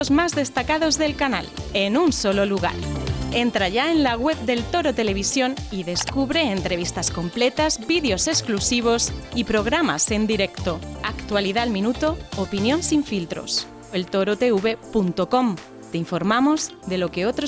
más destacados del canal, en un solo lugar. Entra ya en la web del Toro Televisión y descubre entrevistas completas, vídeos exclusivos y programas en directo. Actualidad al minuto, opinión sin filtros. eltorotv.com. Te informamos de lo que otros